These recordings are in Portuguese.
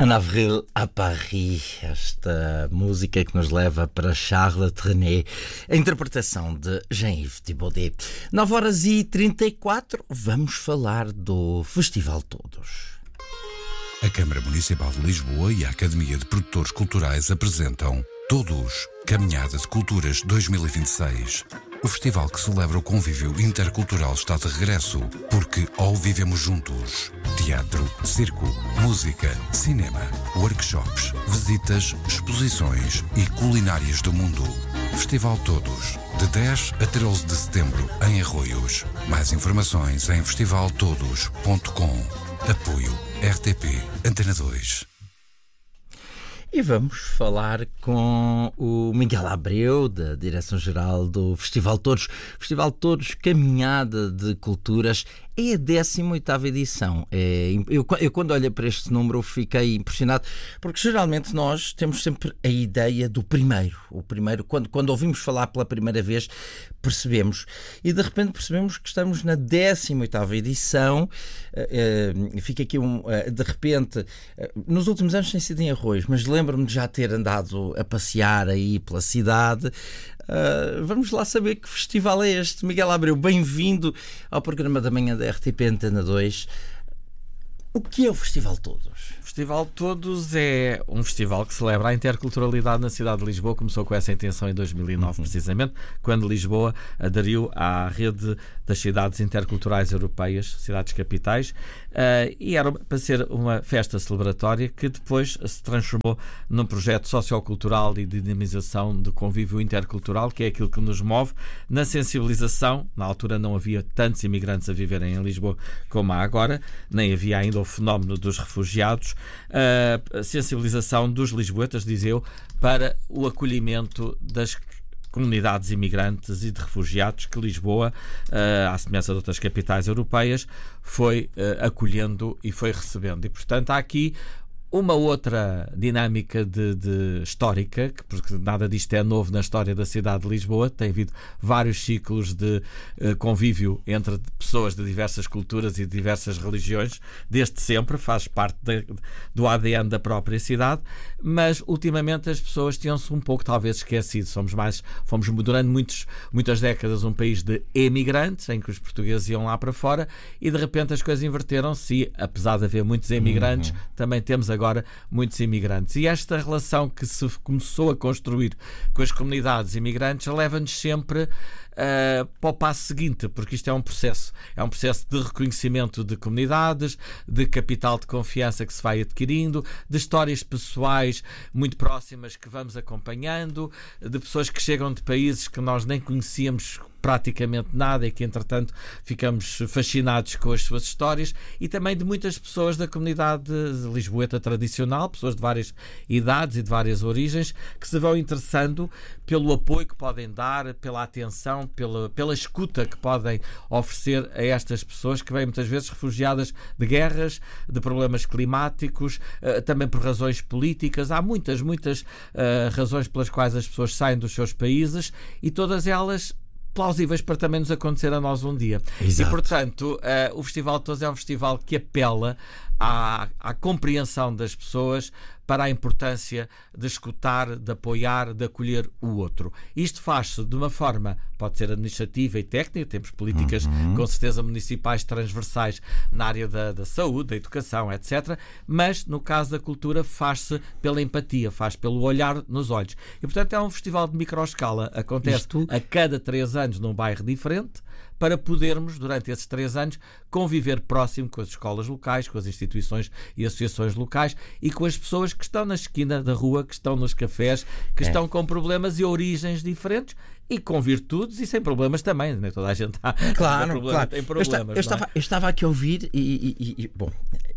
En Avril à Paris, esta música que nos leva para Charles Trenet, a interpretação de Jean-Yves Thibaudet. 9h34, vamos falar do Festival Todos. A Câmara Municipal de Lisboa e a Academia de Produtores Culturais apresentam Todos, Caminhada de Culturas 2026. O festival que celebra o convívio intercultural está de regresso, porque ao vivemos juntos. Teatro, circo, música, cinema, workshops, visitas, exposições e culinárias do mundo. Festival Todos, de 10 a 13 de setembro, em Arroios. Mais informações em festivaltodos.com. Apoio RTP Antena 2. E vamos falar com o Miguel Abreu, da Direção-Geral do Festival Todos. Festival Todos, Caminhada de Culturas, é a 18ª edição. Eu quando olho para este número fiquei impressionado, porque geralmente nós temos sempre a ideia do primeiro. O primeiro, quando ouvimos falar pela primeira vez, percebemos. E de repente percebemos que estamos na 18ª edição. Fica aqui de repente, nos últimos anos tem sido em Arroios, mas lembro-me de já ter andado a passear aí pela cidade. Vamos lá saber que festival é este. Miguel Abreu, bem-vindo ao programa da manhã da RTP Antena 2. O que é o Festival Todos? O Festival Todos é um festival que celebra a interculturalidade na cidade de Lisboa. Começou com essa intenção em 2009, precisamente, quando Lisboa aderiu à rede das cidades interculturais europeias, cidades capitais, e era para ser uma festa celebratória que depois se transformou num projeto sociocultural e de dinamização de convívio intercultural, que é aquilo que nos move na sensibilização. Na altura não havia tantos imigrantes a viverem em Lisboa como há agora, nem havia ainda o fenómeno dos refugiados, a sensibilização dos lisboetas, diz eu, para o acolhimento das comunidades imigrantes e de refugiados que Lisboa, à semelhança de outras capitais europeias, foi acolhendo e foi recebendo. E, portanto, há aqui uma outra dinâmica histórica, porque nada disto é novo na história da cidade de Lisboa. Tem havido vários ciclos de convívio entre pessoas de diversas culturas e de diversas religiões, desde sempre, faz parte do ADN da própria cidade, mas ultimamente as pessoas tinham-se um pouco talvez esquecido. Fomos durante muitas décadas um país de emigrantes, em que os portugueses iam lá para fora, e de repente as coisas inverteram-se e, apesar de haver muitos emigrantes, também temos agora muitos imigrantes. E esta relação que se começou a construir com as comunidades imigrantes leva-nos sempre para o passo seguinte, porque isto é um processo de reconhecimento de comunidades, de capital de confiança que se vai adquirindo, de histórias pessoais muito próximas que vamos acompanhando, de pessoas que chegam de países que nós nem conhecíamos praticamente nada e que, entretanto, ficamos fascinados com as suas histórias, e também de muitas pessoas da comunidade lisboeta tradicional, pessoas de várias idades e de várias origens, que se vão interessando pelo apoio que podem dar, pela atenção, pela escuta que podem oferecer a estas pessoas que vêm muitas vezes refugiadas de guerras, de problemas climáticos, também por razões políticas. Há muitas razões pelas quais as pessoas saem dos seus países, e todas elas plausíveis para também nos acontecer a nós um dia. Exato. E, portanto, o Festival Todos é um festival que apela à compreensão das pessoas para a importância de escutar, de apoiar, de acolher o outro. Isto faz-se de uma forma, pode ser administrativa e técnica, temos políticas com certeza municipais transversais na área da saúde, da educação, etc. Mas, no caso da cultura, faz-se pela empatia, faz pelo olhar nos olhos. E, portanto, é um festival de microescala. Acontece a cada 3 anos num bairro diferente, para podermos, durante esses 3 anos, conviver próximo com as escolas locais, com as instituições e associações locais e com as pessoas que estão na esquina da rua, que estão nos cafés, que estão com problemas e origens diferentes, e com virtudes e sem problemas também. Nem toda a gente Claro. tem problemas. Eu estava aqui a ouvir bom,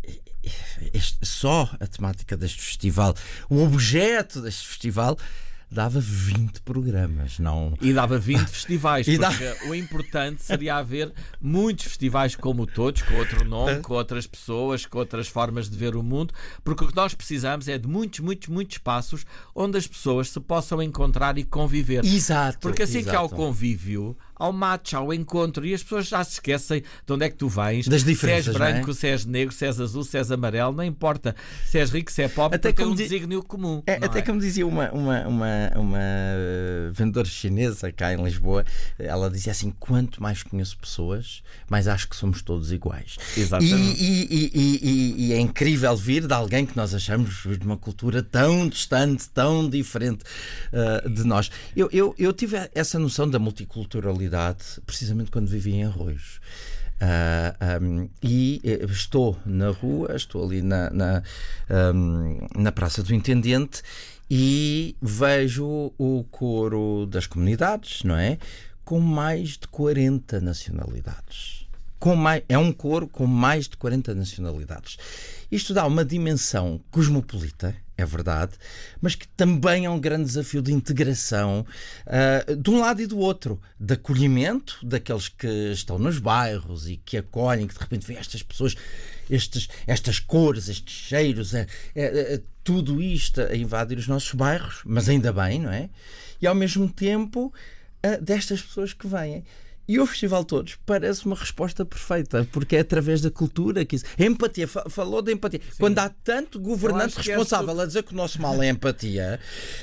só a temática deste festival, o objeto deste festival, dava 20 programas, não? E dava 20 festivais, porque o importante seria haver muitos festivais como Todos, com outro nome, com outras pessoas, com outras formas de ver o mundo, porque o que nós precisamos é de muitos espaços onde as pessoas se possam encontrar e conviver. Exato. Porque assim que há o convívio, ao match, ao encontro, e as pessoas já se esquecem de onde é que tu vens, das diferenças, se és branco, se és negro, se és azul, se és amarelo, não importa se és rico, se é pobre, até porque é um desígnio comum. Até como dizia uma vendedora chinesa cá em Lisboa, ela dizia assim: quanto mais conheço pessoas, mais acho que somos todos iguais. Exatamente. E é incrível vir de alguém que nós achamos de uma cultura tão distante, tão diferente de nós. Eu tive essa noção da multiculturalidade precisamente quando vivi em Arroios. E estou na rua, estou ali na Praça do Intendente e vejo o coro das comunidades, não é? Com mais de 40 nacionalidades. É um coro com mais de 40 nacionalidades. Isto dá uma dimensão cosmopolita, é verdade, mas que também é um grande desafio de integração de um lado e do outro, de acolhimento daqueles que estão nos bairros e que acolhem, que de repente vê estas pessoas, estas cores, estes cheiros, tudo isto a invadir os nossos bairros, mas ainda bem, não é? E ao mesmo tempo destas pessoas que vêm. E o Festival Todos parece uma resposta perfeita, porque é através da cultura que isso... A empatia, falou da empatia. Sim. Quando há tanto governante responsável a dizer que o nosso mal é empatia,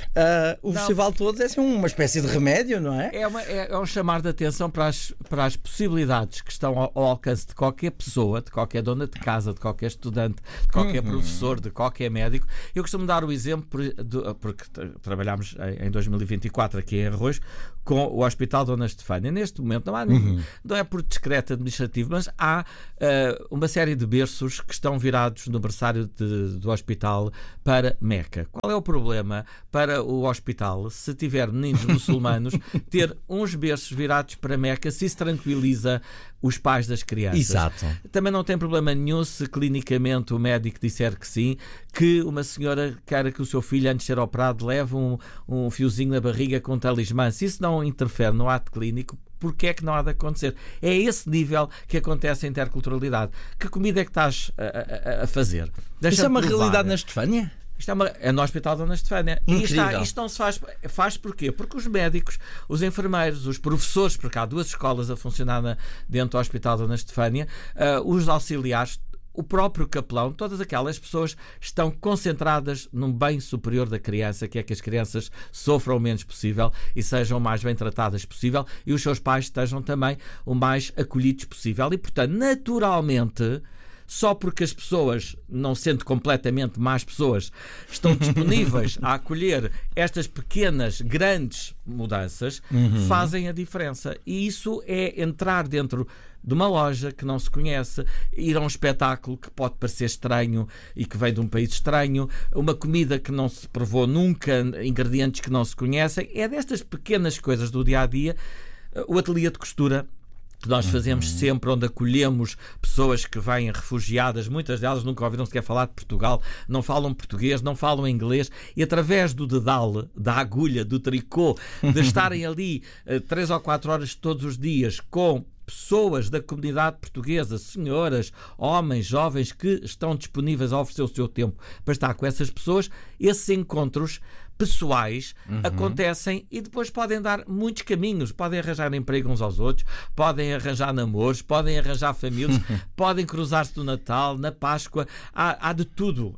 o Festival Todos é assim uma espécie de remédio, não é? É um chamar de atenção para as possibilidades que estão ao alcance de qualquer pessoa, de qualquer dona de casa, de qualquer estudante, de qualquer professor, de qualquer médico. Eu costumo dar o exemplo, porque trabalhámos em 2024 aqui em Arroios, com o Hospital Dona Estefânia. Neste momento não é por decreto administrativo, mas há uma série de berços que estão virados no berçário do hospital para Meca. Qual é o problema para o hospital, se tiver meninos muçulmanos, ter uns berços virados para Meca, se isso tranquiliza os pais das crianças? Exato. Também não tem problema nenhum se clinicamente o médico disser que sim, que uma senhora queira que o seu filho, antes de ser operado, leve um fiozinho na barriga com um talismã. Se isso não interfere no ato clínico, porque é que não há de acontecer? É esse nível que acontece a interculturalidade. Que comida é que estás a fazer? Isso é uma realidade na Estefânia? É no Hospital Dona Estefânia. Isto não se faz porquê? Porque os médicos, os enfermeiros, os professores, porque há 2 escolas a funcionar dentro do Hospital Dona Estefânia, os auxiliares, o próprio capelão, todas aquelas pessoas estão concentradas num bem superior da criança, que é que as crianças sofram o menos possível e sejam o mais bem tratadas possível, e os seus pais estejam também o mais acolhidos possível. E, portanto, naturalmente, só porque as pessoas, não sendo completamente más pessoas, estão disponíveis a acolher estas pequenas, grandes mudanças, fazem a diferença. E isso é entrar dentro de uma loja que não se conhece, ir a um espetáculo que pode parecer estranho e que vem de um país estranho, uma comida que não se provou nunca, ingredientes que não se conhecem. É destas pequenas coisas do dia-a-dia. O ateliê de costura que nós fazemos sempre, onde acolhemos pessoas que vêm refugiadas, muitas delas nunca ouviram sequer falar de Portugal, não falam português, não falam inglês, e através do dedal, da agulha, do tricô, de estarem ali 3 ou 4 horas todos os dias com pessoas da comunidade portuguesa, senhoras, homens, jovens, que estão disponíveis a oferecer o seu tempo para estar com essas pessoas, esses encontros pessoais acontecem e depois podem dar muitos caminhos. Podem arranjar emprego uns aos outros, podem arranjar namoros, podem arranjar famílias, podem cruzar-se no Natal, na Páscoa, há de tudo.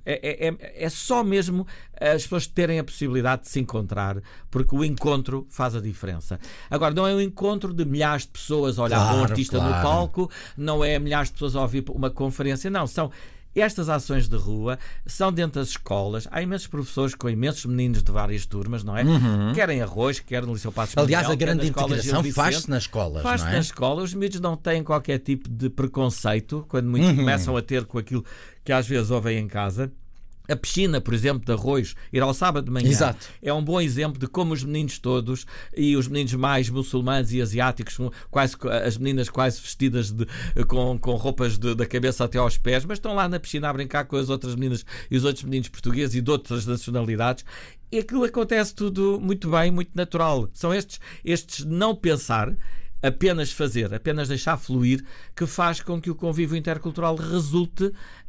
É só mesmo as pessoas terem a possibilidade de se encontrar, porque o encontro faz a diferença. Agora, não é um encontro de milhares de pessoas a olhar para um artista no palco, não é milhares de pessoas a ouvir uma conferência, não, são estas ações de rua, são dentro das escolas. Há imensos professores com imensos meninos de várias turmas, não é? Querem Arroios, querem no Liceu Passos Manuel. Aliás, a grande integração faz-se nas escolas, faz-se não é? nas escolas. Os miúdos não têm qualquer tipo de preconceito, quando muitos começam a ter com aquilo que às vezes ouvem em casa. A piscina, por exemplo, de Arroios, ir ao sábado de manhã, exato, é um bom exemplo de como os meninos todos, e os meninos mais muçulmanos e asiáticos, quase, as meninas quase vestidas com roupas da cabeça até aos pés, mas estão lá na piscina a brincar com as outras meninas e os outros meninos portugueses e de outras nacionalidades. E aquilo acontece tudo muito bem, muito natural. São estes não pensar, apenas fazer, apenas deixar fluir, que faz com que o convívio intercultural resulte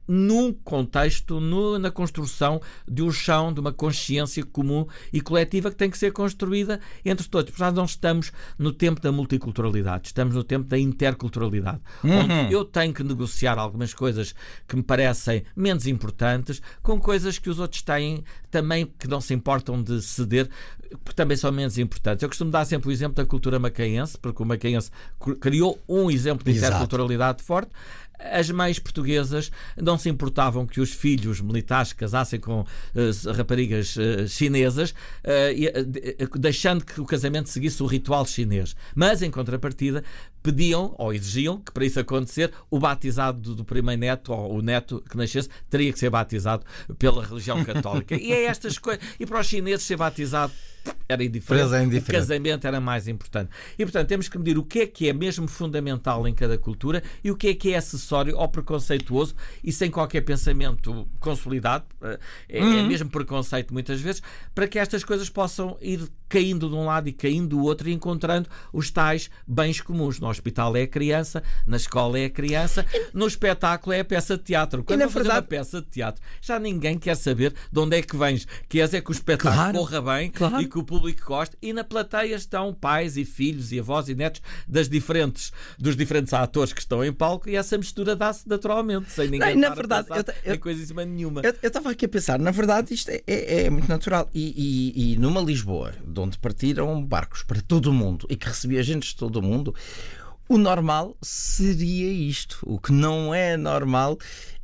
num contexto, na construção de um chão, de uma consciência comum e coletiva que tem que ser construída entre todos. Porque nós não estamos no tempo da multiculturalidade, estamos no tempo da interculturalidade, onde eu tenho que negociar algumas coisas que me parecem menos importantes com coisas que os outros têm também, que não se importam de ceder, porque também são menos importantes. Eu costumo dar sempre o exemplo da cultura macaense, porque o macaense criou um exemplo de interculturalidade forte. As mães portuguesas não se importavam que os filhos militares casassem com raparigas chinesas, deixando que o casamento seguisse o ritual chinês. Mas, em contrapartida, pediam ou exigiam que, para isso acontecer, o batizado do primeiro neto ou o neto que nascesse teria que ser batizado pela religião católica. E é estas coisas. E para os chineses ser batizado era indiferente. O casamento era mais importante. E, portanto, temos que medir o que é mesmo fundamental em cada cultura e o que é acessório ou preconceituoso e sem qualquer pensamento consolidado, é mesmo preconceito muitas vezes, para que estas coisas possam ir caindo de um lado e caindo do outro e encontrando os tais bens comuns. No hospital é a criança, na escola é a criança, no espetáculo é a peça de teatro. Quando eu fazer uma peça de teatro, já ninguém quer saber de onde é que vens. Queres é que o espetáculo corra bem e que o público goste, e na plateia estão pais e filhos e avós e netos dos diferentes atores que estão em palco, e essa mistura dá-se naturalmente, sem ninguém em coisíssima nenhuma. Eu estava aqui a pensar, na verdade isto é muito natural, e numa Lisboa, de onde partiram barcos para todo o mundo e que recebia gente de todo o mundo, o normal seria isto. O que não é normal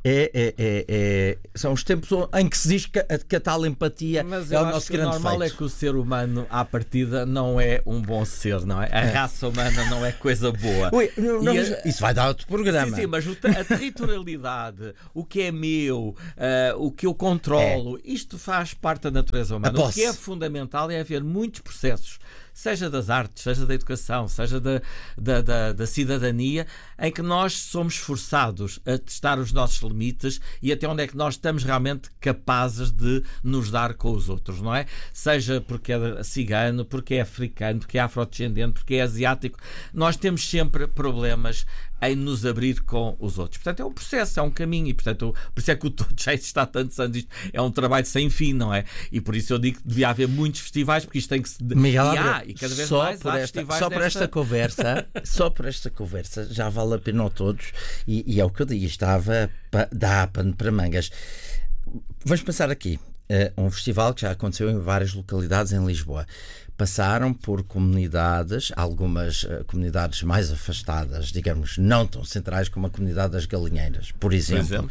são os tempos em que se diz que a tal empatia é o nosso grande feito. O normal é que o ser humano, à partida, não é um bom ser, não é? A raça humana não é coisa boa. Isso vai dar outro programa. Sim, mas a territorialidade, o que é meu, o que eu controlo, isto faz parte da natureza humana. O que é fundamental é haver muitos processos, seja das artes, seja da educação, seja da cidadania, em que nós somos forçados a testar os nossos limites e até onde é que nós estamos realmente capazes de nos dar com os outros, não é? Seja porque é cigano, porque é africano, porque é afrodescendente, porque é asiático, nós temos sempre problemas em nos abrir com os outros. Portanto, é um processo, é um caminho, e portanto, por isso é que o Todos já existe há tantos anos. Isto é um trabalho sem fim, não é? E por isso eu digo que devia haver muitos festivais, porque isto tem que se... E cada vez mais há festivais só por esta conversa já vale a pena a todos, e é o que eu digo, dá pano para mangas. Vamos pensar aqui, um festival que já aconteceu em várias localidades em Lisboa. Passaram por comunidades, algumas comunidades mais afastadas, digamos, não tão centrais como a comunidade das Galinheiras, por exemplo.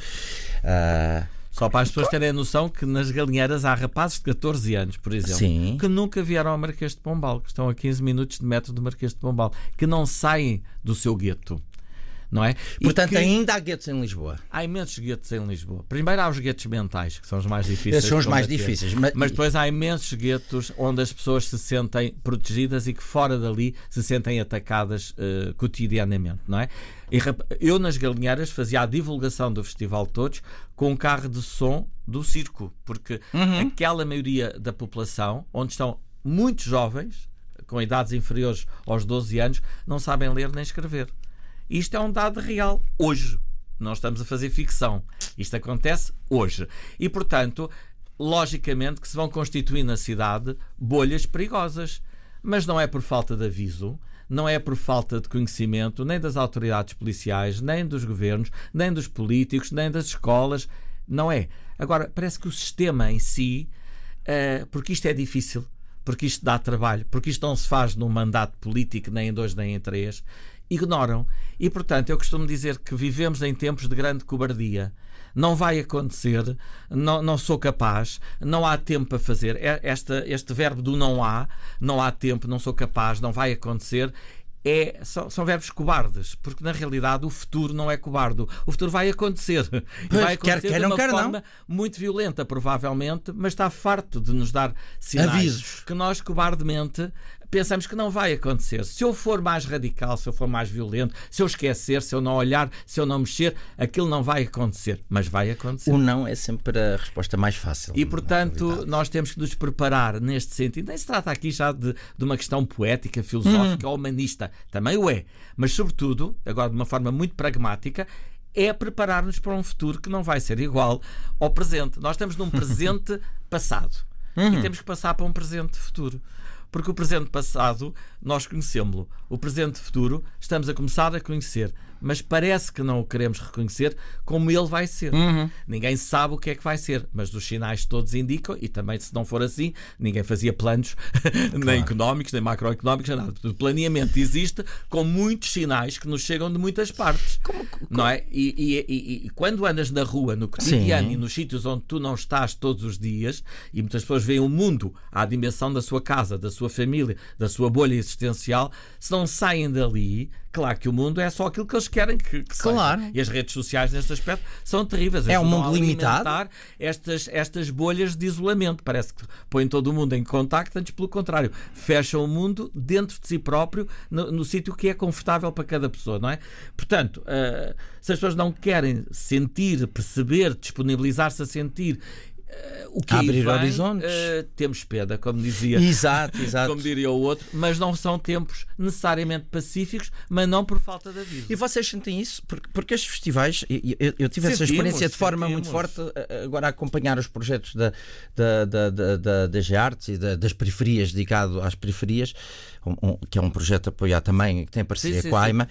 Só para as pessoas terem a noção que nas Galinheiras há rapazes de 14 anos, por exemplo, que nunca vieram ao Marquês de Pombal, que estão a 15 minutos de metro do Marquês de Pombal, que não saem do seu gueto. Não é? Portanto, ainda há guetos em Lisboa. Há imensos guetos em Lisboa. Primeiro há os guetos mentais, que são os mais difíceis. Esses são os mais difíceis. Mas depois há imensos guetos onde as pessoas se sentem protegidas e que fora dali se sentem atacadas cotidianamente, não é? Eu nas Galinheiras fazia a divulgação do Festival Todos com um carro de som do circo, porque aquela maioria da população, onde estão muitos jovens, com idades inferiores aos 12 anos, não sabem ler nem escrever. Isto é um dado real, hoje. Não estamos a fazer ficção. Isto acontece hoje. E, portanto, logicamente que se vão constituir na cidade bolhas perigosas. Mas não é por falta de aviso, não é por falta de conhecimento, nem das autoridades policiais, nem dos governos, nem dos políticos, nem das escolas. Não é. Agora, parece que o sistema em si, porque isto é difícil, porque isto dá trabalho, porque isto não se faz num mandato político, nem em 2, nem em 3, ignoram. E, portanto, eu costumo dizer que vivemos em tempos de grande cobardia. Não vai acontecer, não sou capaz, não há tempo para fazer. Este verbo do não há tempo, não sou capaz, não vai acontecer, são verbos cobardes, porque na realidade o futuro não é cobarde. O futuro vai acontecer. E vai acontecer de uma forma muito violenta, provavelmente, mas está farto de nos dar sinais, avisos, que nós cobardemente pensamos que não vai acontecer. Se eu for mais radical, se eu for mais violento, se eu esquecer, se eu não olhar, se eu não mexer, aquilo não vai acontecer. Mas vai acontecer. O não é sempre a resposta mais fácil. E, portanto, nós temos que nos preparar neste sentido. Nem se trata aqui já de uma questão poética, filosófica ou humanista. Também o é. Mas, sobretudo, agora de uma forma muito pragmática, é preparar-nos para um futuro que não vai ser igual ao presente. Nós estamos num presente passado e temos que passar para um presente futuro. Porque o presente passado, nós conhecemos-lo. O presente futuro, estamos a começar a conhecer. Mas parece que não o queremos reconhecer como ele vai ser. Ninguém sabe o que é que vai ser. Mas os sinais todos indicam, e também se não for assim, ninguém fazia planos, nem económicos, nem macroeconómicos, nem nada. O planeamento existe com muitos sinais que nos chegam de muitas partes. Não é? E quando andas na rua, no cotidiano e nos sítios onde tu não estás todos os dias, e muitas pessoas veem o mundo à dimensão da sua casa, da sua família, da sua bolha existencial, se não saem dali, claro que o mundo é só aquilo que eles querem que claro. seja. E as redes sociais, nesse aspecto, são terríveis. É um mundo limitado. Estas bolhas de isolamento. Parece que põem todo o mundo em contacto, antes pelo contrário. Fecham o mundo dentro de si próprio, no sítio que é confortável para cada pessoa, não é? Portanto, se as pessoas não querem sentir, perceber, disponibilizar-se a sentir o que abrir vem, horizontes, temos pena, como dizia, exato. como diria o outro, mas não são tempos necessariamente pacíficos, mas não por falta de aviso. E vocês sentem isso? Porque estes festivais, eu tive essa experiência de forma muito forte agora a acompanhar os projetos da G-Arts e das periferias, dedicado às periferias, que é um projeto apoiado também, que tem parceria com a AIMA,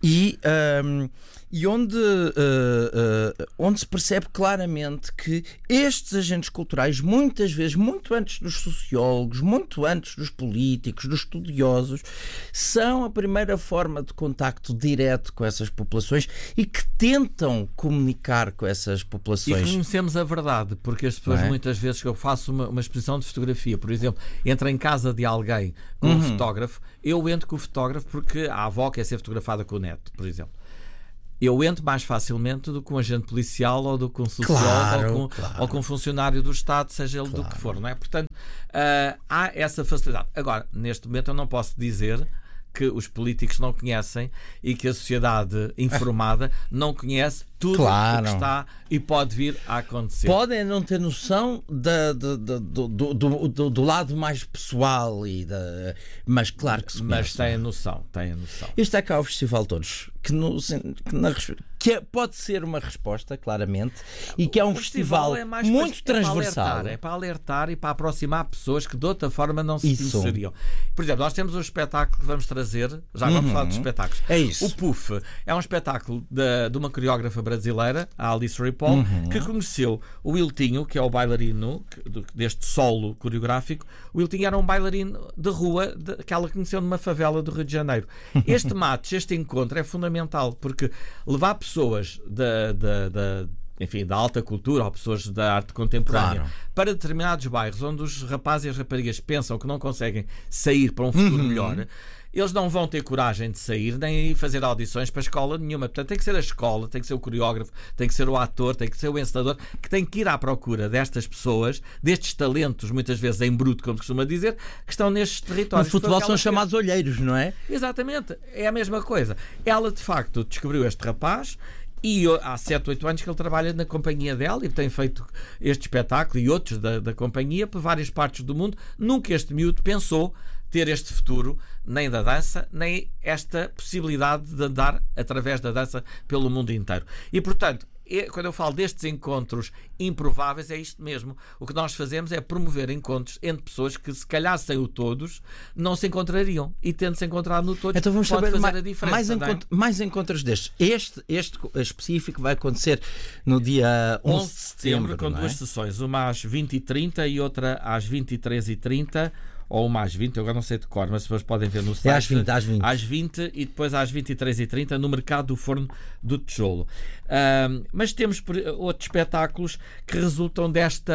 e onde se percebe claramente que estes agentes culturais, muitas vezes, muito antes dos sociólogos, muito antes dos políticos, dos estudiosos, são a primeira forma de contacto direto com essas populações e que tentam comunicar com essas populações. E conhecemos a verdade, porque as pessoas muitas vezes, que eu faço uma exposição de fotografia, por exemplo, entro em casa de alguém com um fotógrafo, eu entro com o fotógrafo porque a avó quer ser fotografada com o neto, por exemplo. Eu entro mais facilmente do que um agente policial ou do que um sociólogo ou com um funcionário do Estado, seja ele do que for, não é? Portanto, há essa facilidade. Agora, neste momento eu não posso dizer que os políticos não conhecem e que a sociedade informada não conhece tudo o que está e pode vir a acontecer. Podem não ter noção do lado mais pessoal, mas claro que se conhece. Mas têm noção. Isto é cá o Festival Todos, que pode ser uma resposta, claramente, e que é um festival muito transversal. É para alertar e para aproximar pessoas que de outra forma não se conheceriam. Por exemplo, nós temos um espetáculo que vamos trazer, já vamos falar dos espetáculos. É isso. O Puff é um espetáculo de uma coreógrafa brasileira, a Alice Ripoll, que conheceu o Wiltinho, que é o bailarino deste solo coreográfico. O Wiltinho era um bailarino de rua que ela conheceu numa favela do Rio de Janeiro. Este match, este encontro é fundamental, porque levar pessoas da alta cultura ou pessoas da arte contemporânea para determinados bairros onde os rapazes e as raparigas pensam que não conseguem sair para um futuro melhor, eles não vão ter coragem de sair nem fazer audições para escola nenhuma. Portanto, tem que ser a escola, tem que ser o coreógrafo, tem que ser o ator, tem que ser o encenador, que tem que ir à procura destas pessoas, destes talentos, muitas vezes em bruto, como costuma dizer, que estão nestes territórios. No futebol são chamados olheiros, não é? Exatamente, é a mesma coisa. Ela, de facto, descobriu este rapaz. E há 7, 8 anos que ele trabalha na companhia dela e tem feito este espetáculo e outros da companhia por várias partes do mundo. Nunca este miúdo pensou ter este futuro, nem da dança, nem esta possibilidade de andar através da dança pelo mundo inteiro. E, portanto, quando eu falo destes encontros improváveis, é isto mesmo. O que nós fazemos é promover encontros entre pessoas que, se calhar sem o todos, não se encontrariam. E tendo se encontrado no todos, então vamos pode saber fazer a diferença. Mais encontros destes. Este específico vai acontecer no dia 11 de setembro, com duas sessões. Uma às 20h30 e outra às 23h30. Ou uma às 20, eu agora não sei de cor, mas as pessoas podem ver no site. Às 20 e depois às 23h30 no Mercado do Forno do Tijolo. Mas temos outros espetáculos que resultam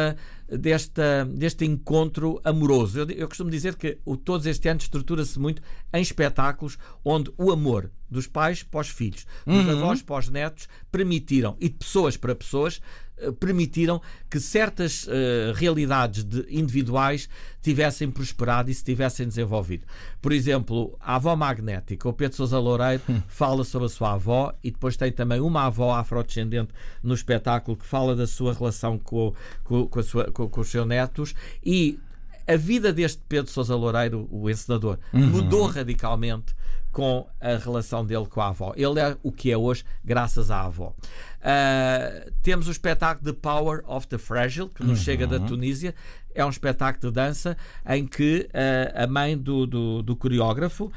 deste encontro amoroso. Eu costumo dizer que todos este ano estrutura-se muito em espetáculos onde o amor dos pais para os filhos, dos avós para os netos, permitiram, e de pessoas para pessoas, permitiram que certas realidades individuais tivessem prosperado e se tivessem desenvolvido. Por exemplo, a avó magnética, o Pedro Sousa Loureiro fala sobre a sua avó, e depois tem também uma avó afrodescendente no espetáculo que fala da sua relação com os seus netos. E a vida deste Pedro Sousa Loureiro, o encenador, mudou radicalmente com a relação dele com a avó. Ele é o que é hoje graças à avó. Temos o espetáculo The Power of the Fragile, que nos chega da Tunísia. É um espetáculo de dança em que a mãe do coreógrafo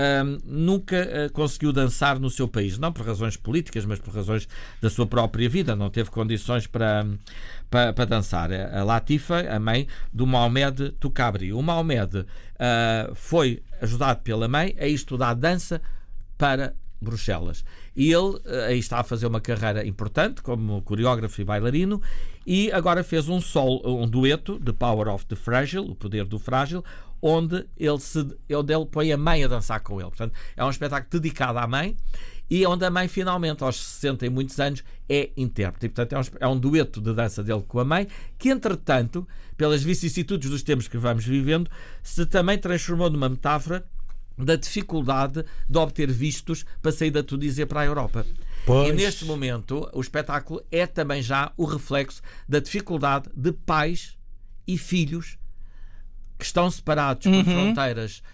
nunca conseguiu dançar no seu país. Não por razões políticas, mas por razões da sua própria vida. Não teve condições para dançar. A Latifa, a mãe do Mohamed Toukabri. O Mohamed foi ajudado pela mãe a estudar dança para Bruxelas. E ele aí está a fazer uma carreira importante como coreógrafo e bailarino, e agora fez um dueto, The Power of the Fragile, o poder do frágil, onde ele põe a mãe a dançar com ele. Portanto, é um espetáculo dedicado à mãe e onde a mãe finalmente, aos 60 e muitos anos, é intérprete. E, portanto, é um dueto de dança dele com a mãe, que entretanto, pelas vicissitudes dos tempos que vamos vivendo, se também transformou numa metáfora da dificuldade de obter vistos para sair da Tunísia para a Europa. Pois. E neste momento o espetáculo é também já o reflexo da dificuldade de pais e filhos que estão separados por fronteiras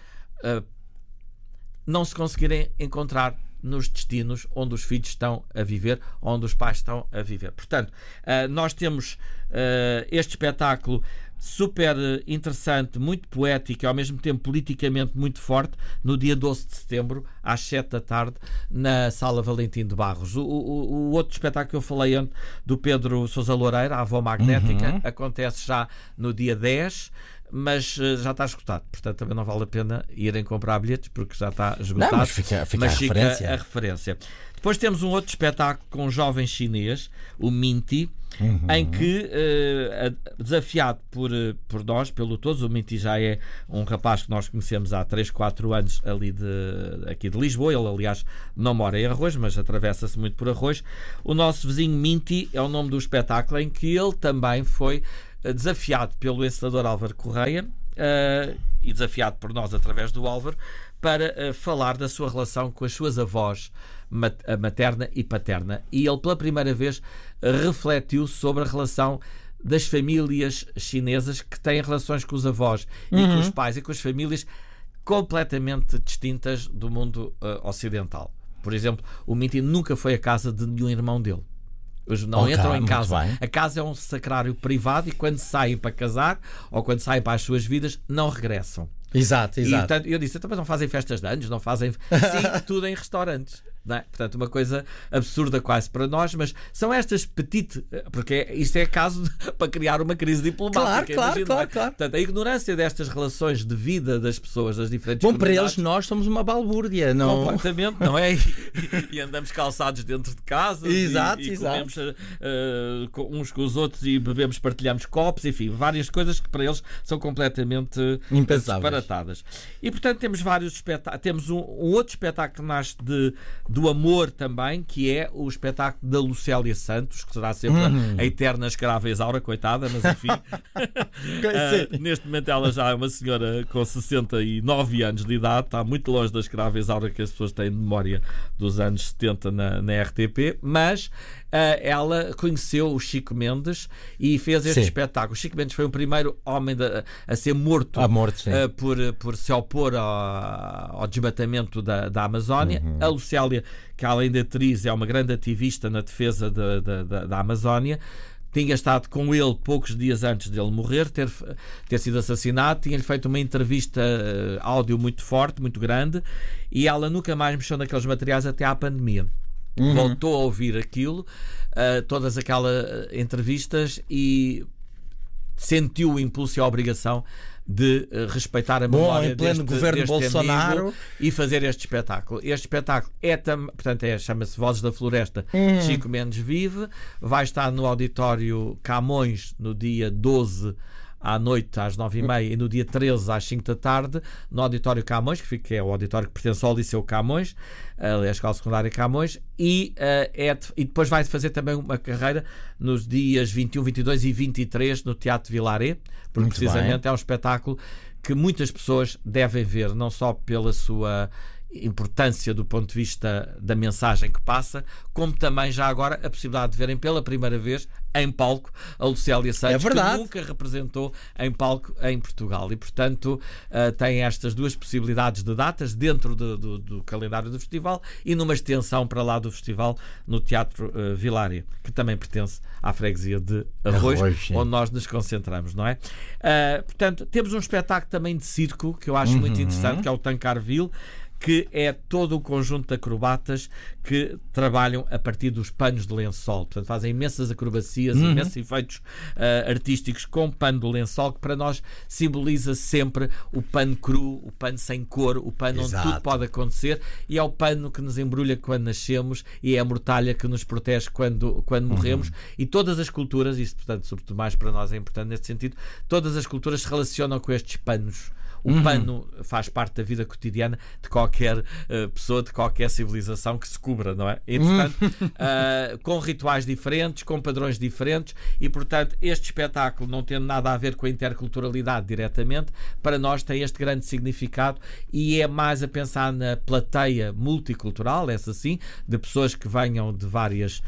não se conseguirem encontrar nos destinos onde os filhos estão a viver, onde os pais estão a viver. Portanto, nós temos este espetáculo super interessante, muito poético e ao mesmo tempo politicamente muito forte, no dia 12 de setembro, às 7 da tarde, na Sala Valentim de Barros. O outro espetáculo que eu falei antes, do Pedro Sousa Loureira, a Avó Magnética, acontece já no dia 10, mas já está esgotado, portanto também não vale a pena irem comprar bilhetes porque já está esgotado. Não, mas fica a referência. Depois temos um outro espetáculo com um jovem chinês, o Minty, em que, desafiado por nós, pelo todos, o Minty já é um rapaz que nós conhecemos há 3, 4 anos aqui de Lisboa. Ele, aliás, não mora em Arroz, mas atravessa-se muito por Arroz. O nosso vizinho Minty é o nome do espetáculo em que ele também foi desafiado pelo encenador Álvaro Correia e desafiado por nós através do Álvaro para falar da sua relação com as suas avós materna e paterna. E ele, pela primeira vez, refletiu sobre a relação das famílias chinesas que têm relações com os avós e com os pais e com as famílias completamente distintas do mundo ocidental. Por exemplo, o Minty nunca foi à casa de nenhum irmão dele. Hoje não entram em casa. A casa é um sacrário privado e quando saem para casar ou quando saem para as suas vidas, não regressam. Exato. E portanto, eu disse, mas não fazem festas de anos, não fazem... Sim, tudo em restaurantes. Não é? Portanto, uma coisa absurda quase para nós, mas são estas petites, porque isto é caso para criar uma crise diplomática. Claro. Portanto, a ignorância destas relações de vida das pessoas, das diferentes Bom, para eles nós somos uma balbúrdia, não? Completamente, não é? E andamos calçados dentro de casa e comemos uns com os outros e bebemos, partilhamos copos, enfim, várias coisas que para eles são completamente disparatadas. E portanto temos vários espetáculos. Temos um outro espetáculo que nasce do amor também, que é o espetáculo da Lucélia Santos, que será sempre a eterna escrava Isaura, coitada, mas enfim. Neste momento ela já é uma senhora com 69 anos de idade, está muito longe da escrava Isaura que as pessoas têm de memória dos anos 70 na RTP, mas ela conheceu o Chico Mendes e fez este espetáculo. O Chico Mendes foi o primeiro homem a ser morto por se opor ao desmatamento da Amazónia. A Lucélia, que além de atriz é uma grande ativista na defesa da Amazónia, tinha estado com ele poucos dias antes dele morrer, ter sido assassinado, tinha-lhe feito uma entrevista áudio muito forte, muito grande, e ela nunca mais mexeu naqueles materiais até à pandemia. Voltou a ouvir aquilo, todas aquelas entrevistas, e sentiu o impulso e a obrigação de respeitar a memória pleno governo Bolsonaro e fazer este espetáculo. Este espetáculo chama-se Vozes da Floresta. Chico Mendes vive, vai estar no Auditório Camões no dia 12 à noite, às 9h30, e no dia 13 às 5 da tarde, no Auditório Camões, que é o auditório que pertence ao Liceu Camões, a Escola Secundária Camões, e depois vai fazer também uma carreira nos dias 21, 22 e 23 no Teatro Vilaré, porque precisamente é um espetáculo que muitas pessoas devem ver, não só pela sua importância do ponto de vista da mensagem que passa, como também já agora a possibilidade de verem pela primeira vez em palco a Lucélia Santos, que nunca representou em palco em Portugal, e portanto tem estas duas possibilidades de datas dentro do calendário do festival e numa extensão para lá do festival no Teatro Vilária, que também pertence à freguesia de Arroz, onde nós nos concentramos, não é? Portanto, temos um espetáculo também de circo que eu acho muito interessante, que é o Tancarville, que é todo o conjunto de acrobatas que trabalham a partir dos panos de lençol. Portanto, fazem imensas acrobacias, imensos efeitos artísticos com pano de lençol, que para nós simboliza sempre o pano cru, o pano sem cor, o pano onde tudo pode acontecer, e é o pano que nos embrulha quando nascemos e é a mortalha que nos protege quando morremos. E todas as culturas, isso, portanto, sobretudo mais para nós é importante nesse sentido, todas as culturas se relacionam com estes panos. O pano faz parte da vida cotidiana de qualquer pessoa, de qualquer civilização que se cubra, não é? E, portanto, com rituais diferentes, com padrões diferentes, e, portanto, este espetáculo, não tendo nada a ver com a interculturalidade diretamente, para nós tem este grande significado e é mais a pensar na plateia multicultural, essa sim, de pessoas que venham de várias...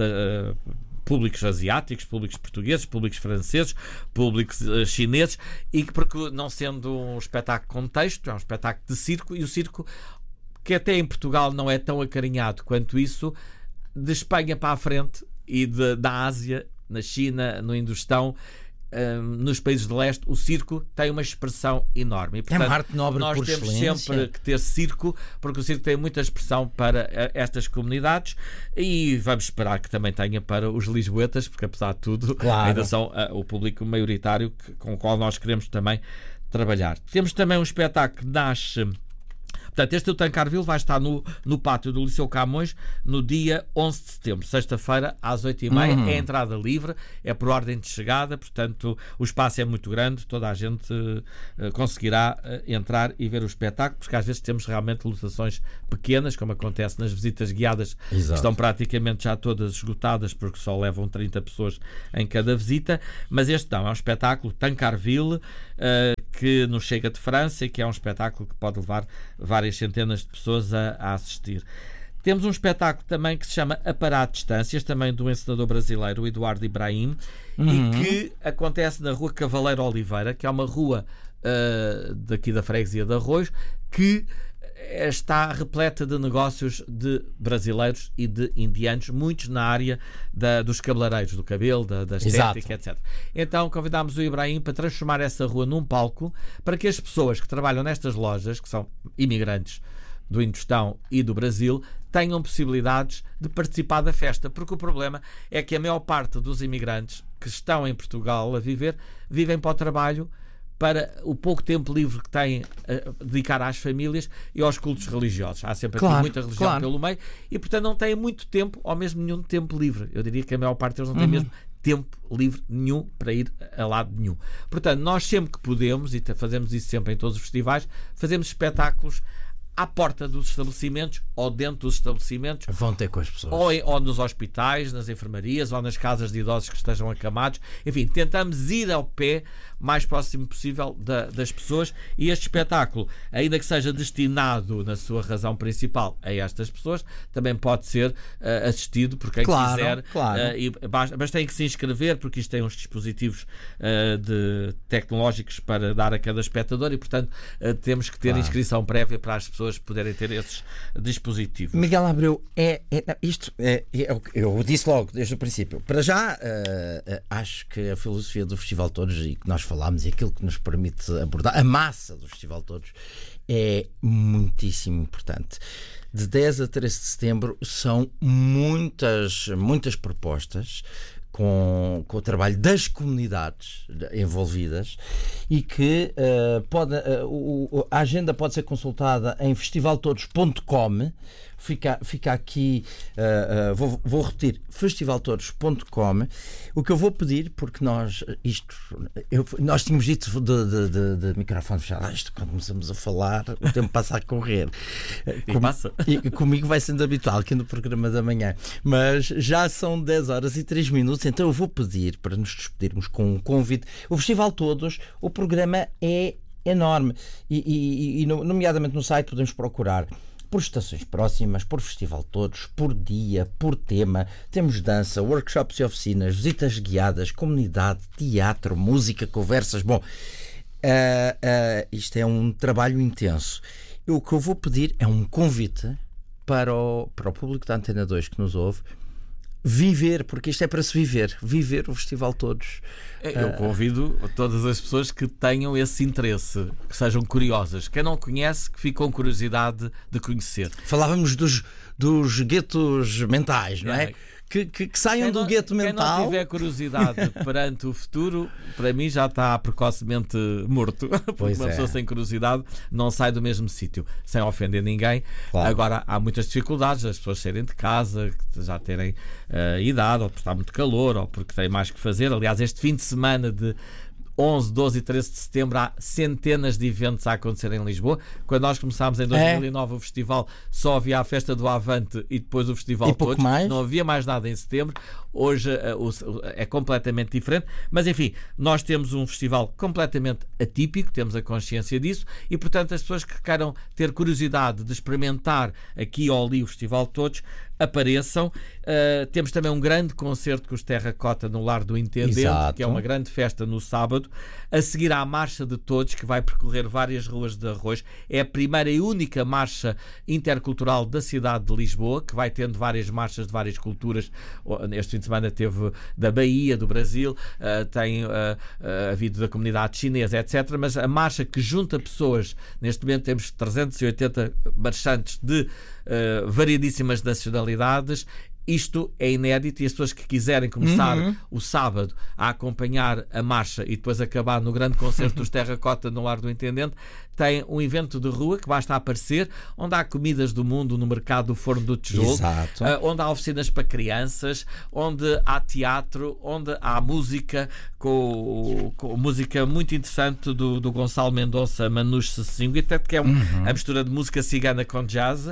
públicos asiáticos, públicos portugueses, públicos franceses, públicos chineses, e que, porque não sendo um espetáculo com texto, é um espetáculo de circo, e o circo, que até em Portugal não é tão acarinhado quanto isso, de Espanha para a frente e da Ásia, na China, no Indostão, nos países de leste, o circo tem uma expressão enorme. E, portanto, é uma arte nobre nós por temos excelência. sempre que ter circo, porque o circo tem muita expressão para estas comunidades, e vamos esperar que também tenha para os lisboetas, porque apesar de tudo ainda são o público maioritário com o qual nós queremos também trabalhar. Temos também um espetáculo que nasce... Portanto, este Tancarville vai estar no pátio do Liceu Camões no dia 11 de setembro, sexta-feira, às 8h30. É entrada livre, é por ordem de chegada, portanto, o espaço é muito grande, toda a gente conseguirá entrar e ver o espetáculo, porque às vezes temos realmente lotações pequenas, como acontece nas visitas guiadas, que estão praticamente já todas esgotadas, porque só levam 30 pessoas em cada visita, mas este não, é um espetáculo Tancarville, que nos chega de França e que é um espetáculo que pode levar várias centenas de pessoas a assistir. Temos um espetáculo também que se chama A Parar Distâncias, também do encenador brasileiro Eduardo Ibrahim, e que acontece na Rua Cavaleiro Oliveira, que é uma rua daqui da freguesia de Arroz, que está repleta de negócios de brasileiros e de indianos, muitos na área dos cabeleireiros, do cabelo, da estética, etc. Então convidámos o Ibrahim para transformar essa rua num palco para que as pessoas que trabalham nestas lojas, que são imigrantes do Indostão e do Brasil, tenham possibilidades de participar da festa, porque o problema é que a maior parte dos imigrantes que estão em Portugal a viver, vivem para o trabalho, para o pouco tempo livre que têm a dedicar às famílias e aos cultos religiosos. Há sempre aqui muita religião pelo meio, e portanto não têm muito tempo, ou mesmo nenhum tempo livre. Eu diria que a maior parte deles não tem mesmo tempo livre nenhum para ir a lado nenhum. Portanto, nós sempre que podemos, e fazemos isso sempre em todos os festivais, fazemos espetáculos à porta dos estabelecimentos ou dentro dos estabelecimentos. Vão ter com as pessoas. Ou nos hospitais, nas enfermarias, ou nas casas de idosos que estejam acamados. Enfim, tentamos ir ao pé mais próximo possível das pessoas, e este espetáculo, ainda que seja destinado na sua razão principal a estas pessoas, também pode ser assistido por quem quiser. Mas tem que se inscrever, porque isto tem uns dispositivos tecnológicos para dar a cada espectador, e portanto temos que ter inscrição prévia para as pessoas poderem ter esses dispositivos. Miguel Abreu, eu disse logo desde o princípio, para já acho que a filosofia do Festival Todos, e que nós falámos, e aquilo que nos permite abordar a massa do Festival Todos, é muitíssimo importante. De 10 a 13 de setembro são muitas propostas com o trabalho das comunidades envolvidas, e que a agenda pode ser consultada em festivaltodos.com. Fica aqui, vou repetir, festivaltodos.com. O que eu vou pedir, porque nós tínhamos dito de microfone fechado, quando começamos a falar, o tempo passa a correr. E comigo vai sendo habitual aqui no programa da manhã, mas já são 10h03, então eu vou pedir para nos despedirmos com um convite. O Festival Todos, o programa é enorme, e nomeadamente no site podemos procurar por estações próximas, por festival todos, por dia, por tema. Temos dança, workshops e oficinas, visitas guiadas, comunidade, teatro, música, conversas. Bom, isto é um trabalho intenso. O que eu vou pedir é um convite para o público da Antena 2 que nos ouve, viver, porque isto é para se viver o Festival Todos. Eu convido todas as pessoas que tenham esse interesse, que sejam curiosas. Quem não conhece, que fique com curiosidade de conhecer. Falávamos dos guetos mentais, não é? Que saiam do gueto mental. Quem não tiver curiosidade perante o futuro, para mim já está precocemente morto. Porque uma pessoa sem curiosidade não sai do mesmo sítio, sem ofender ninguém. Claro. Agora, há muitas dificuldades, as pessoas saírem de casa, já terem idade, ou porque está muito calor, ou porque têm mais que fazer. Aliás, este fim de semana de 11, 12 e 13 de setembro há centenas de eventos a acontecer em Lisboa. Quando nós começámos em 2009 o festival, só havia a festa do Avante e depois o festival Todos. Não havia mais nada em setembro. Hoje é completamente diferente. Mas enfim, nós temos um festival completamente atípico, temos a consciência disso e, portanto, as pessoas que queiram ter curiosidade de experimentar aqui ou ali o Festival Todos, apareçam. Temos também um grande concerto com os Terracota no Lar do Intendente. Exato. Que é uma grande festa no sábado. A seguir à Marcha de Todos, que vai percorrer várias ruas de Arroz. É a primeira e única marcha intercultural da cidade de Lisboa, que vai tendo várias marchas de várias culturas. Este fim de semana teve da Bahia, do Brasil, tem havido da comunidade chinesa, etc. Mas a marcha que junta pessoas, neste momento temos 380 marchantes de variedíssimas nacionalidades. Isto é inédito e as pessoas que quiserem começar o sábado a acompanhar a marcha e depois acabar no grande concerto dos Terracota no Lar do Intendente, tem um evento de rua que basta aparecer, onde há comidas do mundo no mercado do Forno do Tijolo, onde há oficinas para crianças, onde há teatro, onde há música, com música muito interessante do Gonçalo Mendonça, Manus Sessinguita, que é a mistura de música cigana com jazz,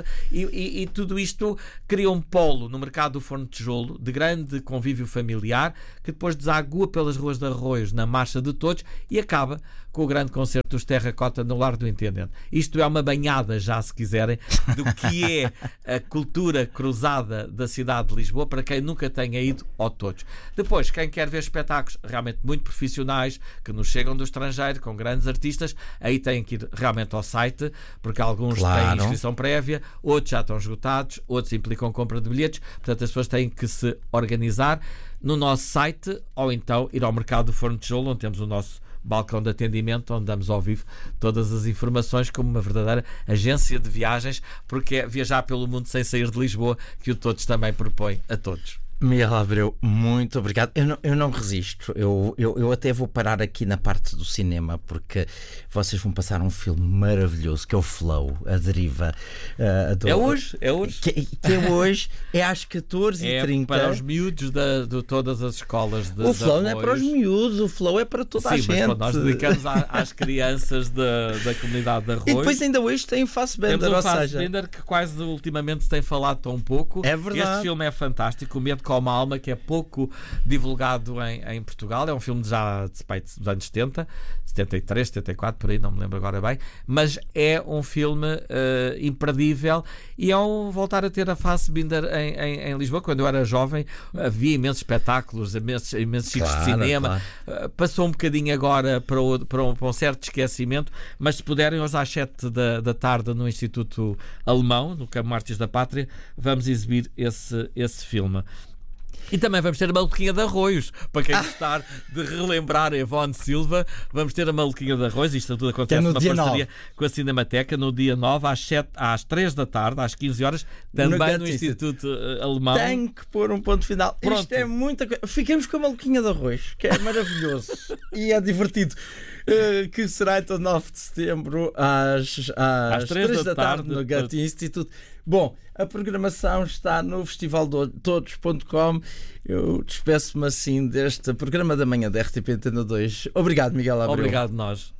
e tudo isto cria um polo no mercado do Forno de Tijolo, de grande convívio familiar, que depois desagua pelas ruas de Arroios na Marcha de Todos e acaba com o grande concerto dos Terracota no Lar do Intendente. Isto é uma banhada, já se quiserem, do que é a cultura cruzada da cidade de Lisboa, para quem nunca tenha ido ao Todos. Depois, quem quer ver espetáculos realmente muito profissionais, que nos chegam do estrangeiro, com grandes artistas, aí tem que ir realmente ao site, porque alguns têm inscrição prévia, outros já estão esgotados, outros implicam compra de bilhetes, portanto as pessoas têm que se organizar no nosso site, ou então ir ao mercado do Forno de Tijolo, onde temos o nosso balcão de atendimento, onde damos ao vivo todas as informações, como uma verdadeira agência de viagens, porque é viajar pelo mundo sem sair de Lisboa que o Todos também propõe a todos. Miguel Abreu, muito obrigado. Eu não resisto. Eu até vou parar aqui na parte do cinema, porque vocês vão passar um filme maravilhoso, que é o Flow, a deriva. É hoje. Que é hoje, é às 14h30. É para os miúdos de todas as escolas. O Flow não é para os miúdos, o Flow é para toda a gente. Sim, mas nós dedicamos às crianças da comunidade de Arroios. E depois ainda hoje tem o Fassbender, ou seja, que quase ultimamente se tem falado tão pouco. É verdade. Este filme é fantástico, o Medo com a Alma, que é pouco divulgado em Portugal. É um filme já dos anos 70, 73, 74, por aí, não me lembro agora bem, mas é um filme imperdível e é um voltar a ter a Fassbinder em Lisboa. Quando eu era jovem havia imensos espetáculos, imensos ciclos de cinema. Passou um bocadinho agora para um certo esquecimento, mas se puderem, hoje às 7 da tarde no Instituto Alemão, no Campo Mártires da Pátria, vamos exibir esse filme. E também vamos ter a Maluquinha de Arroios. Para quem gostar de relembrar a Ivone Silva, vamos ter a Maluquinha de Arroios. Isto tudo acontece numa parceria com a Cinemateca no dia 9, às 3 da tarde, às 15 horas, também no Instituto Alemão. Tem que pôr um ponto final. Pronto. Isto é muita coisa. Ficamos com a Maluquinha de Arroios, que é maravilhoso e é divertido. Que será então 9 de setembro às 3 da tarde no Goethe Instituto. Bom, a programação está no festivaltodos.com. Eu despeço-me assim deste programa da manhã da RTP Antena 2. Obrigado, Miguel Abreu. Obrigado, nós.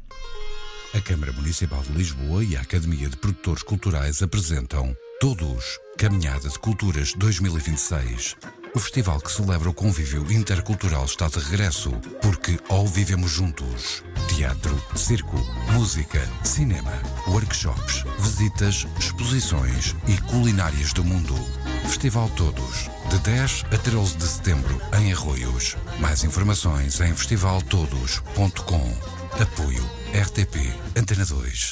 A Câmara Municipal de Lisboa e a Academia de Produtores Culturais apresentam Todos, Caminhada de Culturas 2026. O festival que celebra o convívio intercultural está de regresso, porque ao vivemos juntos. Teatro, circo, música, cinema, workshops, visitas, exposições e culinárias do mundo. Festival Todos, de 10 a 13 de setembro, em Arroios. Mais informações em festivaltodos.com. Apoio RTP Antena 2.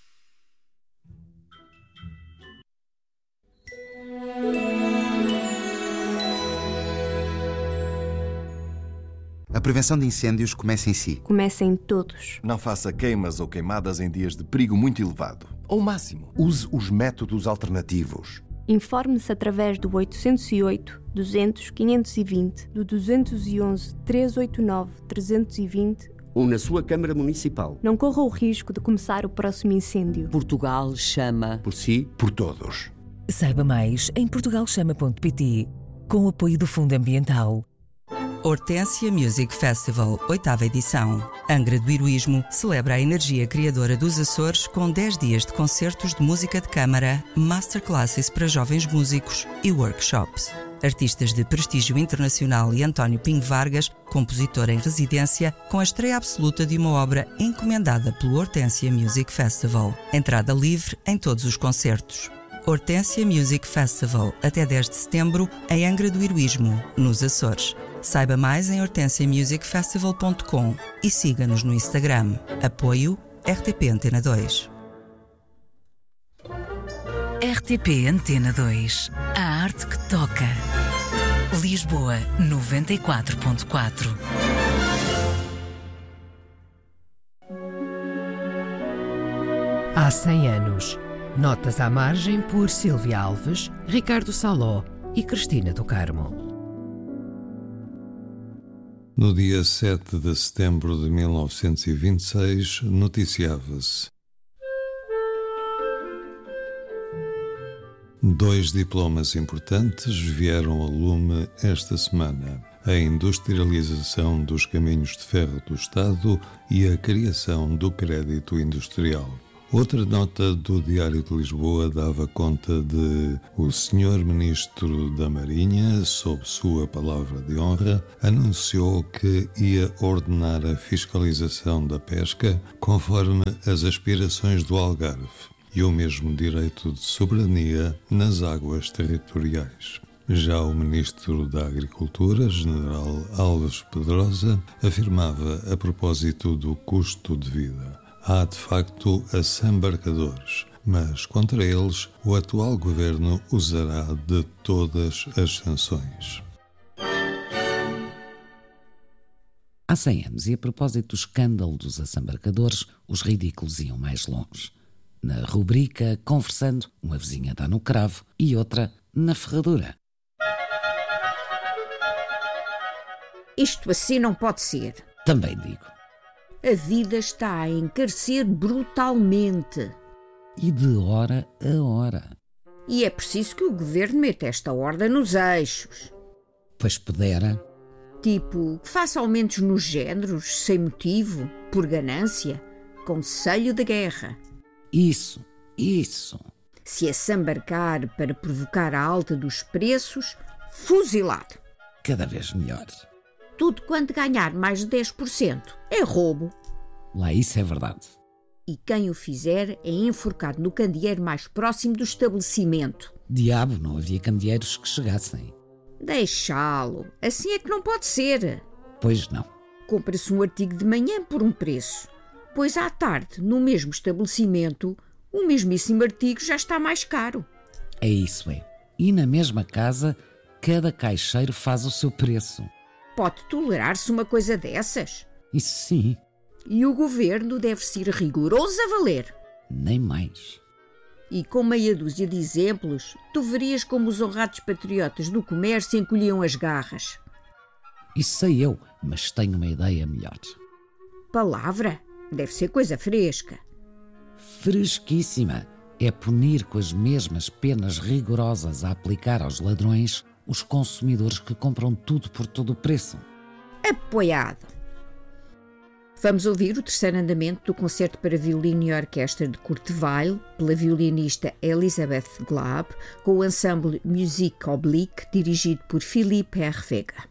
A prevenção de incêndios começa em si. Começa em todos. Não faça queimas ou queimadas em dias de perigo muito elevado. Ou máximo. Use os métodos alternativos. Informe-se através do 808 200 520, do 211 389 320 ou na sua Câmara Municipal. Não corra o risco de começar o próximo incêndio. Portugal chama. Por si, por todos. Saiba mais em portugalchama.pt, com o apoio do Fundo Ambiental. Hortência Music Festival, 8ª edição. Angra do Heroísmo celebra a energia criadora dos Açores com 10 dias de concertos de música de câmara, masterclasses para jovens músicos e workshops. Artistas de prestígio internacional e António Pinho Vargas, compositor em residência, com a estreia absoluta de uma obra encomendada pelo Hortência Music Festival. Entrada livre em todos os concertos. Hortência Music Festival, até 10 de setembro, em Angra do Heroísmo, nos Açores. Saiba mais em hortensiamusicfestival.com e siga-nos no Instagram. Apoio RTP Antena 2. RTP Antena 2. A arte que toca. Lisboa 94.4. Há 100 anos. Notas à margem por Silvia Alves, Ricardo Saló e Cristina do Carmo. No dia 7 de setembro de 1926, noticiava-se: 2 diplomas importantes vieram a lume esta semana: a industrialização dos caminhos de ferro do Estado e a criação do crédito industrial. Outra nota do Diário de Lisboa dava conta de o Sr. Ministro da Marinha, sob sua palavra de honra, anunciou que ia ordenar a fiscalização da pesca conforme as aspirações do Algarve e o mesmo direito de soberania nas águas territoriais. Já o Ministro da Agricultura, General Alves Pedrosa, afirmava a propósito do custo de vida: há de facto assambarcadores, mas contra eles o atual governo usará de todas as sanções. Há 100 anos, e a propósito do escândalo dos assambarcadores, os ridículos iam mais longe. Na rubrica Conversando, uma vizinha dá no cravo e outra na ferradura. Isto assim não pode ser. Também digo. A vida está a encarecer brutalmente. E de hora a hora. E é preciso que o governo meta esta ordem nos eixos. Pois pudera. Tipo, que faça aumentos nos géneros, sem motivo, por ganância, conselho de guerra. Isso. Se assambarcar para provocar a alta dos preços, fuzilado. Cada vez melhor. Tudo quanto ganhar mais de 10% é roubo. Lá isso é verdade. E quem o fizer é enforcado no candeeiro mais próximo do estabelecimento. Diabo, não havia candeeiros que chegassem. Deixá-lo. Assim é que não pode ser. Pois não. Compra-se um artigo de manhã por um preço. Pois à tarde, no mesmo estabelecimento, o mesmíssimo artigo já está mais caro. É isso, é. E na mesma casa, cada caixeiro faz o seu preço. Pode tolerar-se uma coisa dessas? Isso sim. E o governo deve ser rigoroso a valer. Nem mais. E com meia dúzia de exemplos, tu verias como os honrados patriotas do comércio encolhiam as garras. Isso sei eu, mas tenho uma ideia melhor. Palavra? Deve ser coisa fresca. Fresquíssima. É punir com as mesmas penas rigorosas a aplicar aos ladrões os consumidores que compram tudo por todo o preço. Apoiado. Vamos ouvir o terceiro andamento do concerto para violino e orquestra de Kurt Weill, pela violinista Elisabeth Glab, com o ensemble Musique Oblique, dirigido por Philippe Hervega.